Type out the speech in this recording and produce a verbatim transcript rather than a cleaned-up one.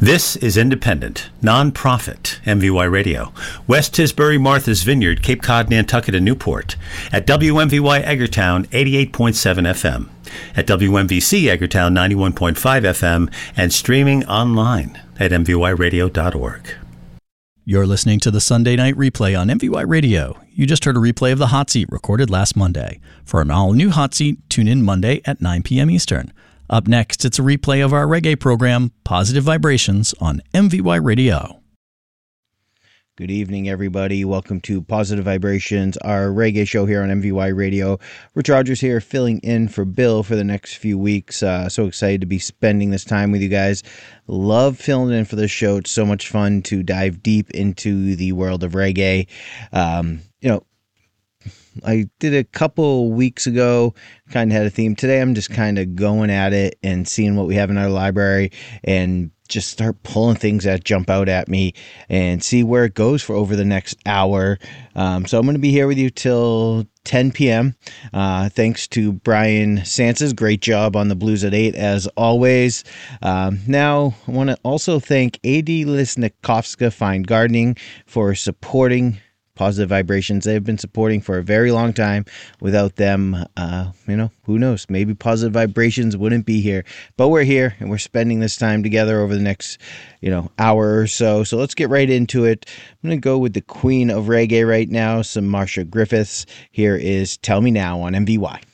This is independent, non-profit M V Y Radio. West Tisbury, Martha's Vineyard, Cape Cod, Nantucket, and Newport. At W M V Y Eggertown, eighty-eight point seven F M. At W M V C Eggertown, ninety-one point five F M. And streaming online at m v y radio dot org. You're listening to the Sunday Night Replay on M V Y Radio. You just heard a replay of The Hot Seat recorded last Monday. For an all-new Hot Seat, tune in Monday at nine p.m. Eastern. Up next, it's a replay of our reggae program, Positive Vibrations, on M V Y Radio. Good evening, everybody. Welcome to Positive Vibrations, our reggae show here on M V Y Radio. Rich Rogers here, filling in for Bill for the next few weeks. Uh, so excited to be spending this time with you guys. Love filling in for this show. It's so much fun to dive deep into the world of reggae. Um, you know, I did a couple weeks ago, kind of had a theme. Today I'm just kind of going at it and seeing what we have in our library and just start pulling things that jump out at me and see where it goes for over the next hour. Um, so I'm going to be here with you till ten p.m. Uh, thanks to Brian Sanses. Great job on the Blues at eight, as always. Um, now, I want to also thank A D Lisnikovska Fine Gardening for supporting Positive Vibrations. They've been supporting for a very long time. Without them, uh, you know, who knows? Maybe Positive Vibrations wouldn't be here. But we're here, and we're spending this time together over the next, you know, hour or so. So let's get right into it. I'm going to go with the queen of reggae right now, some Marcia Griffiths. Here is Tell Me Now on M V Y.